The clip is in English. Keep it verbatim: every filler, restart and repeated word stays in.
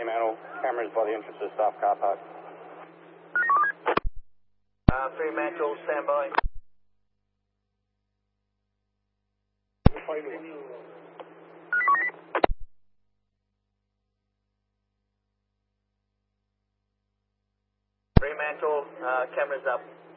Fremantle, cameras by the entrance to the staff car park. Uh, Fremantle, stand by. Fremantle, uh, cameras up.